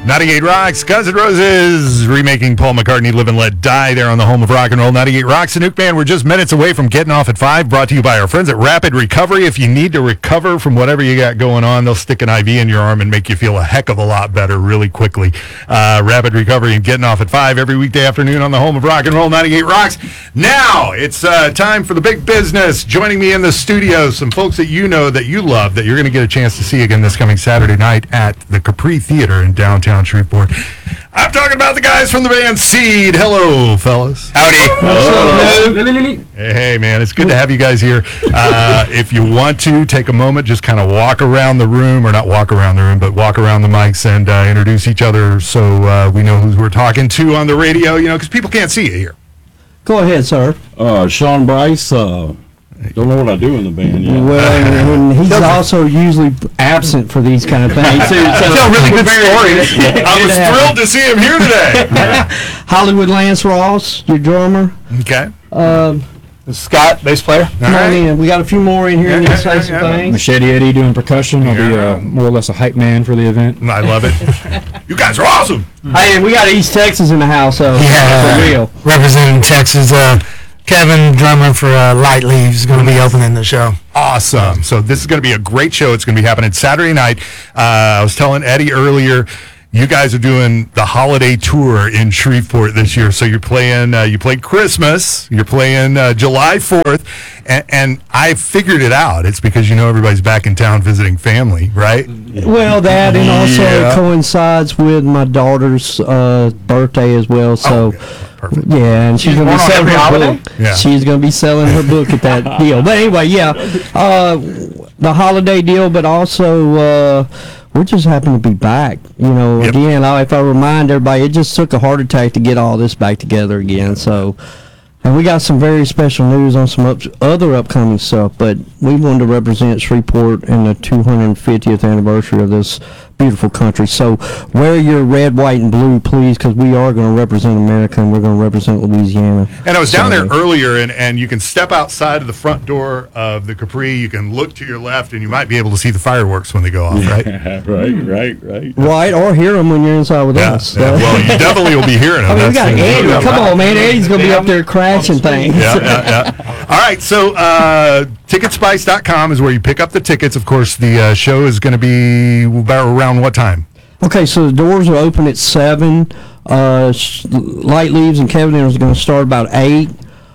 98 Rocks, Guns N' Roses, remaking Paul McCartney, Live and Let Die, there on the home of rock and roll. 98 Rocks and Nuke Man, we're just minutes away from getting off at 5, brought to you by our friends at Rapid Recovery. If you need to recover from whatever you got going on, they'll stick an IV in your arm and make you feel a heck of a lot better really quickly. Rapid Recovery and getting off at 5 every weekday afternoon on the home of rock and roll, 98 Rocks. Now, it's time for the big business. Joining me in the studio, some folks that you know, that you love, that you're going to get a chance to see again this coming Saturday night at the Capri Theater in downtown Shreveport. I'm talking about the guys from the band Seed. Hello, fellas. Howdy. Hello. Hey, man, it's good to have you guys here. If you want to, take a moment, just kind of walk around the room, or not walk around the room, but walk around the mics and introduce each other so we know who we're talking to on the radio, you know, because people can't see you here. Go ahead, sir. Sean Bryce. Don't know what I do in the band yet. Well, and he's also usually absent for these kind of things too. So tell really good stories. I was thrilled to see him here today. Hollywood Lance Ross, your drummer. Okay. Scott, bass player. Come on in. We got a few more in here and say some things. Machete Eddie doing percussion. I'll be more or less a hype man for the event. I love it. You guys are awesome. Hey, and we got East Texas in the house, so for real. Representing Texas, Kevin, drummer for Light Leaves, is going to be opening the show. Awesome. So this is going to be a great show. It's going to be happening Saturday night. I was telling Eddie earlier, you guys are doing the holiday tour in Shreveport this year. So you're playing, you played Christmas, you're playing July 4th, and I figured it out. It's because you know everybody's back in town visiting family, right? Well, that and also coincides with my daughter's birthday as well. So. Perfect. Yeah, and she's going to be selling her book. Yeah. She's going to be selling her book at that deal. But anyway, yeah, the holiday deal, but also we just happen to be back. You know, again, if I remind everybody, it just took a heart attack to get all this back together again. So, and we got some very special news on some other upcoming stuff, but we wanted to represent Shreveport in the 250th anniversary of this beautiful country. So wear your red, white, and blue, please, because we are going to represent America and we're going to represent Louisiana. And I was down there earlier, and you can step outside of the front door of the Capri. You can look to your left, and you might be able to see the fireworks when they go off, right? Right. Right, or hear them when you're inside with us. Yeah. Well, you definitely will be hearing them. I mean, we got Eddie. Come on, man. Eddie's going to be up there crashing things. Yeah. All right, so Ticketspice.com is where you pick up the tickets. Of course, the show is going to be around what time? Okay, so the doors are open at 7. Light Leaves and Kevin is going to start about 8.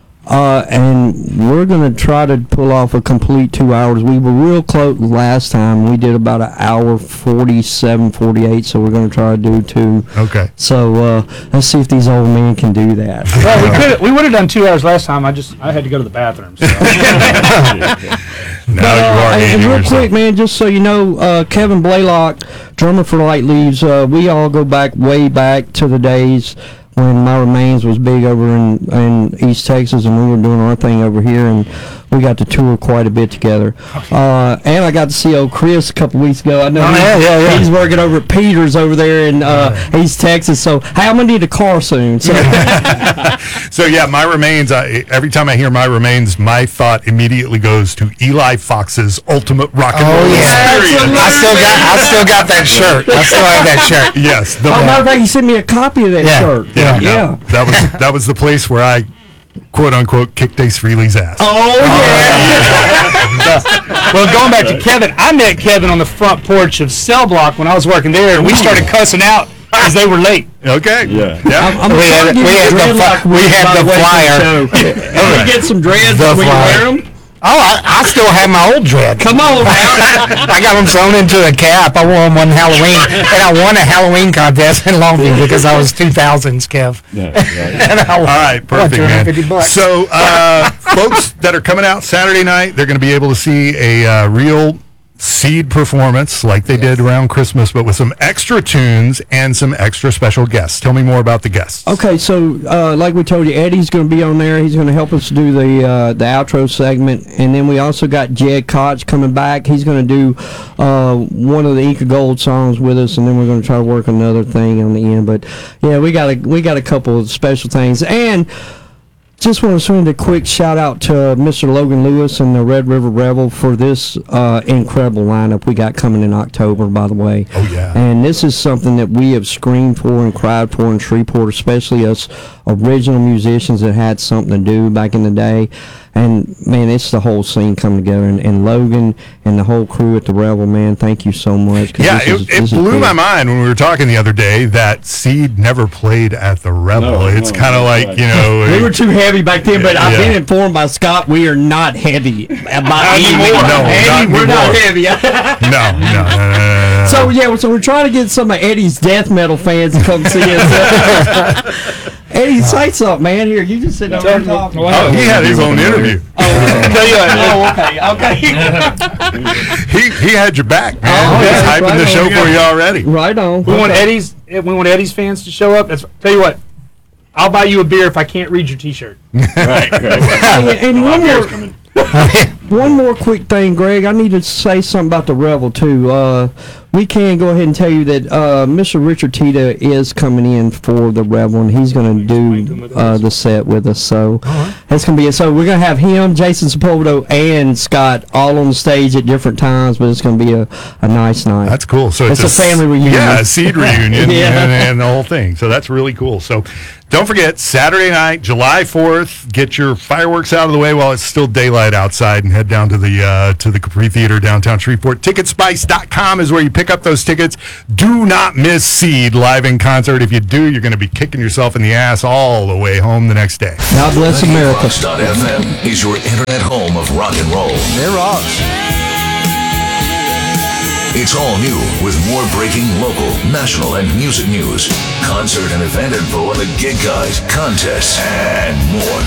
And we're going to try to pull off a complete 2 hours. We were real close last time. We did about an hour 47, 48, so we're going to try to do 2. Okay. So let's see if these old men can do that. Well, we would have done 2 hours last time. I had to go to the bathroom. So. Now you are and real yourself. quick, man, just so you know, Kevin Blaylock, drummer for Light Leaves, we all go way back to the days when My Remains was big over in East Texas, and we were doing our thing over here, and we got to tour quite a bit together. And I got to see old Chris a couple weeks ago. I know he's working over at Peters over there in East Texas. So, hey, I'm going to need a car soon. So, So yeah, My Remains, every time I hear My Remains, my thought immediately goes to Eli Fox's Ultimate Rock and Roll Experience. I still got that shirt. I still have that shirt. Yes. matter of fact, he sent me a copy of that shirt. Yeah. That was the place where I, quote unquote, kicked Ace Frehley's ass. Well, going back to Kevin, I met Kevin on the front porch of Cell Block when I was working there, and we started cussing out because they were late. Okay. Yeah. We had the flyer. We get some dreads. We wear them. Oh, I still have my old dread. Come on, man. I got them sewn into a cap. I wore them one Halloween, and I won a Halloween contest in Longview because I was 2000s, Kev. Yeah. All right, perfect, man. $250. So, folks that are coming out Saturday night, they're going to be able to see a real Seed performance like they did around Christmas, but with some extra tunes and some extra special guests. Tell me more about the guests. Okay, so like we told you, Eddie's going to be on there. He's going to help us do the outro segment, and then we also got Jed Koch coming back. He's going to do one of the Inca Gold songs with us, and then we're going to try to work another thing on the end. But yeah, we got a couple of special things, and Just want to send a quick shout out to Mr. Logan Lewis and the Red River Rebel for this incredible lineup we got coming in October, by the way. Oh, yeah. And this is something that we have screamed for and cried for in Shreveport, especially us original musicians that had something to do back in the day. And, man, it's the whole scene coming together. And Logan and the whole crew at the Rebel, man, thank you so much. Yeah, it blew my mind when we were talking the other day that Seed never played at the Rebel. No, it's kind of like, right. you know. We were too heavy back then, but I've Yeah. been informed by Scott we are not heavy. By any anymore. means. No, Eddie, not we're not anymore. heavy. No. So yeah, so we're trying to get some of Eddie's death metal fans to come see us. Eddie, say something, man. Here, you just sit over and talk. Oh, he had his own interview. Okay. He had your back, man. Oh, He's yeah, hyping right the on, show yeah. for you already. Right on. We want Eddie's fans to show up. Tell you what, I'll buy you a beer if I can't read your T-shirt. Right. And one more quick thing, Greg. I need to say something about the Rebel too. We can go ahead and tell you that Mr. Richard Tita is coming in for the Rebel, and he's going to do the set with us. So that's going to be it. So we're going to have him, Jason Sepulveda, and Scott all on the stage at different times, but it's going to be a nice night. That's cool. So it's a family reunion. Yeah, a Seed reunion Yeah. and the whole thing. So that's really cool. So don't forget, Saturday night, July 4th, get your fireworks out of the way while it's still daylight outside and head down to the Capri Theater downtown Shreveport. Ticketspice.com is where you pick up those tickets. Do not miss Seed live in concert. If you do, you're going to be kicking yourself in the ass all the way home the next day. God bless America. Rocks.fm is your internet home of rock and roll. It rocks. It's all new with more breaking local, national, and music news, concert and event info on the gig guides, contests, and more.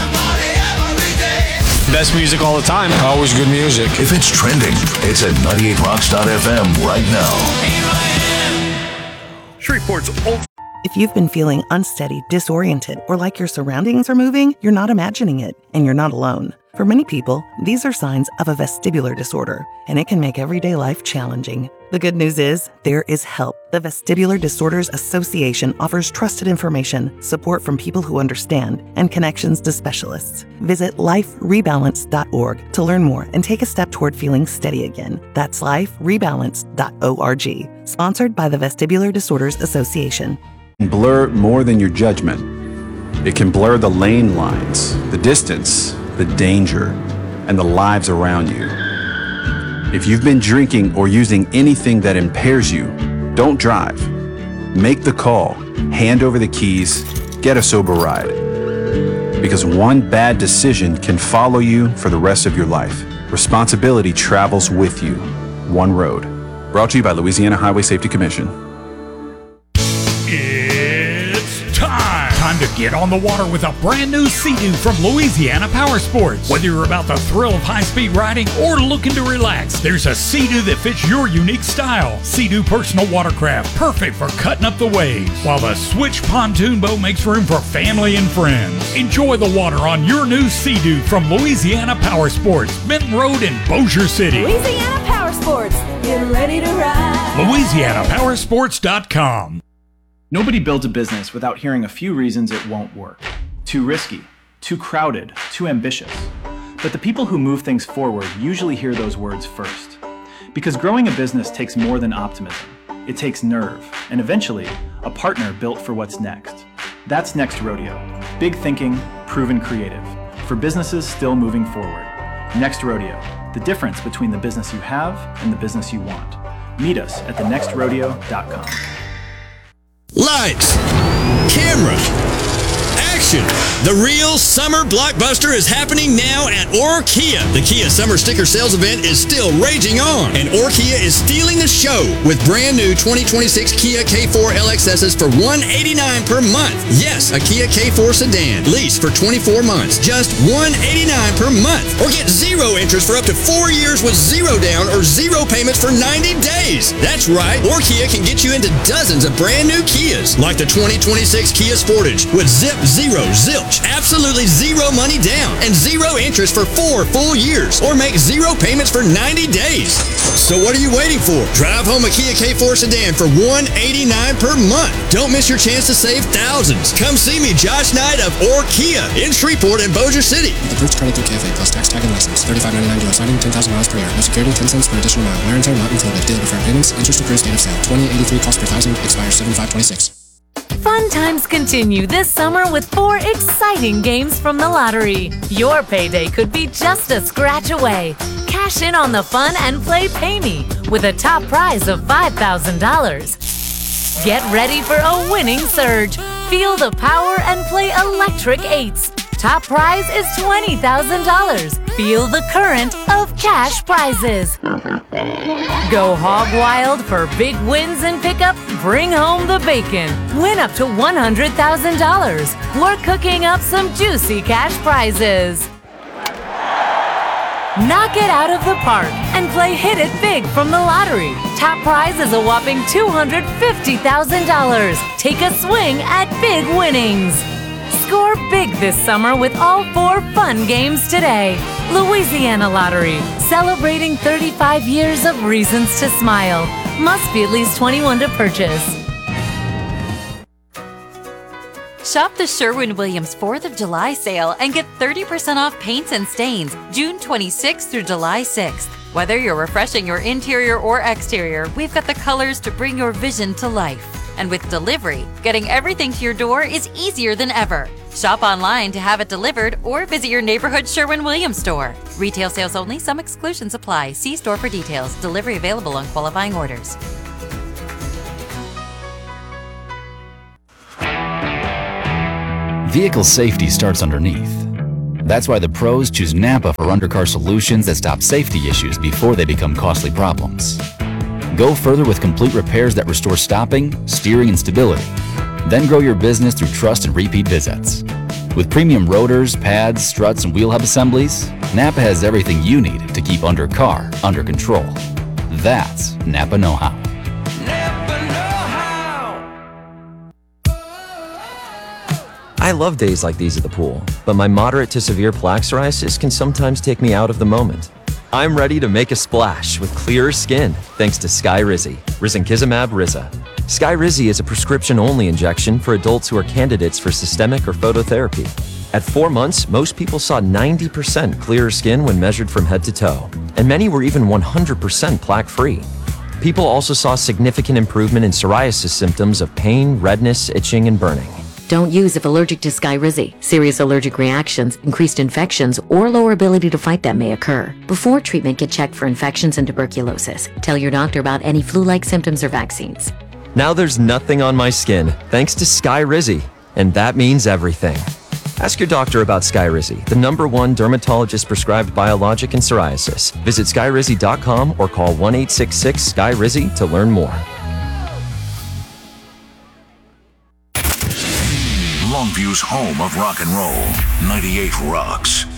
Best music all the time. Always good music. If it's trending, it's at 98rocks.fm right now. Shreveport's old. If you've been feeling unsteady, disoriented, or like your surroundings are moving, you're not imagining it, and you're not alone. For many people, these are signs of a vestibular disorder, and it can make everyday life challenging. The good news is, there is help. The Vestibular Disorders Association offers trusted information, support from people who understand, and connections to specialists. Visit liferebalance.org to learn more and take a step toward feeling steady again. That's liferebalance.org. Sponsored by the Vestibular Disorders Association. Blur more than your judgment. It can blur the lane lines, the distance, the danger, and the lives around you. If you've been drinking or using anything that impairs you, don't drive. Make the call, hand over the keys, get a sober ride. Because one bad decision can follow you for the rest of your life. Responsibility travels with you. One road. Brought to you by Louisiana Highway Safety Commission. It's time to get on the water with a brand new Sea-Doo from Louisiana Power Sports. Whether you're about the thrill of high-speed riding or looking to relax, there's a Sea-Doo that fits your unique style. Sea-Doo personal watercraft, perfect for cutting up the waves, while the Switch pontoon boat makes room for family and friends. Enjoy the water on your new Sea-Doo from Louisiana Power Sports, Benton Road in Bossier City. Louisiana Power Sports, get ready to ride. LouisianaPowersports.com. Nobody builds a business without hearing a few reasons it won't work. Too risky, too crowded, too ambitious. But the people who move things forward usually hear those words first. Because growing a business takes more than optimism. It takes nerve, and eventually, a partner built for what's next. That's Next Rodeo. Big thinking, proven creative. For businesses still moving forward. Next Rodeo. The difference between the business you have and the business you want. Meet us at thenextrodeo.com. Lights, camera, action. The real summer blockbuster is happening now at Orkia. The Kia Summer Sticker Sales event is still raging on, and Orkia is stealing the show with brand new 2026 Kia K4 LXSs for $189 per month. Yes, a Kia K4 sedan, leased for 24 months, just $189 per month. Or get zero interest for up to 4 years with zero down or zero payments for 90 days. That's right, Orkia can get you into dozens of brand new Kias, like the 2026 Kia Sportage with zip zero zilch, absolutely zero money down, and zero interest for 4 full years, or make 0 payments for 90 days. So what are you waiting for? Drive home a Kia K4 sedan for $189 per month. Don't miss your chance to save thousands. Come see me, Josh Knight of Kia in Shreveport and Bossier City. Approved credit through KFA plus tax, tag, and license. $35.99 US riding, 10,000 miles per year. No security, 10 cents per additional mile. Wear and tear not included. Dealer preferred payments. Interest approved date of sale. 2083 cost per thousand. Expires 7/5/26. Fun times continue this summer with 4 exciting games from the lottery. Your payday could be just a scratch away. Cash in on the fun and play Pay Me with a top prize of $5,000. Get ready for a winning surge. Feel the power and play Electric 8s. Top prize is $20,000. Feel the current of cash prizes. Go hog wild for big wins and pick up Bring Home the Bacon. Win up to $100,000. We're cooking up some juicy cash prizes. Knock it out of the park and play Hit It Big from the lottery. Top prize is a whopping $250,000. Take a swing at big winnings. Score big this summer with all 4 fun games today. Louisiana Lottery, celebrating 35 years of reasons to smile. Must be at least 21 to purchase. Shop the Sherwin-Williams 4th of July sale and get 30% off paints and stains June 26th through July 6th. Whether you're refreshing your interior or exterior, we've got the colors to bring your vision to life. And with delivery, getting everything to your door is easier than ever. Shop online to have it delivered or visit your neighborhood Sherwin-Williams store. Retail sales only, some exclusions apply. See store for details. Delivery available on qualifying orders. Vehicle safety starts underneath. That's why the pros choose Napa for undercar solutions that stop safety issues before they become costly problems. Go further with complete repairs that restore stopping, steering, and stability. Then grow your business through trust and repeat visits. With premium rotors, pads, struts, and wheel hub assemblies, Napa has everything you need to keep undercar under control. That's Napa know-how. I love days like these at the pool, but my moderate to severe plaque psoriasis can sometimes take me out of the moment. I'm ready to make a splash with clearer skin thanks to Skyrizi, Risankizumab Riza. Skyrizi is a prescription-only injection for adults who are candidates for systemic or phototherapy. At 4 months, most people saw 90% clearer skin when measured from head to toe, and many were even 100% plaque-free. People also saw significant improvement in psoriasis symptoms of pain, redness, itching, and burning. Don't use if allergic to Skyrizi. Serious allergic reactions, increased infections, or lower ability to fight them may occur. Before treatment, get checked for infections and tuberculosis. Tell your doctor about any flu-like symptoms or vaccines. Now there's nothing on my skin thanks to Skyrizi, and that means everything. Ask your doctor about Skyrizi, the #1 dermatologist-prescribed biologic in psoriasis. Visit Skyrizi.com or call 1-866-SKY-RIZI to learn more. Longview's home of rock and roll, 98 Rocks.